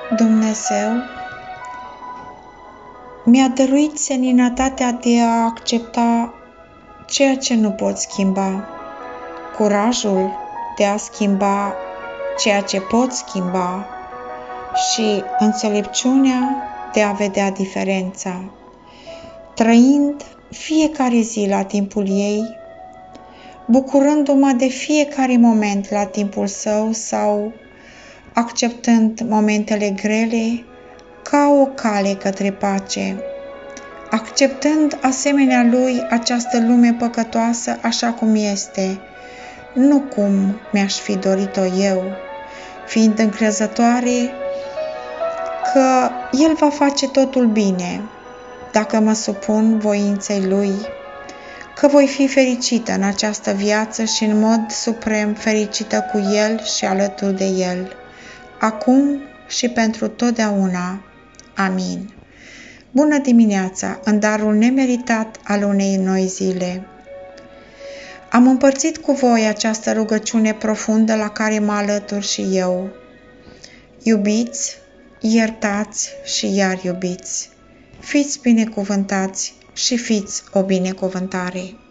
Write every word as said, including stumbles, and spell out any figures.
Dumnezeu mi-a dăruit seninătatea de a accepta ceea ce nu pot schimba, curajul de a schimba ceea ce pot schimba și înțelepciunea de a vedea diferența, trăind fiecare zi la timpul ei, bucurându-mă de fiecare moment la timpul său sau acceptând momentele grele ca o cale către pace, acceptând asemenea lui această lume păcătoasă așa cum este, nu cum mi-aș fi dorit-o eu, fiind încrezătoare că El va face totul bine dacă mă supun voinței Lui, că voi fi fericită în această viață și în mod suprem fericită cu El și alături de El, acum și pentru totdeauna. Amin. Bună dimineața, în darul nemeritat al unei noi zile. Am împărțit cu voi această rugăciune profundă la care mă alătur și eu. Iubiți, iertați și iar iubiți. Fiți binecuvântați și fiți o binecuvântare.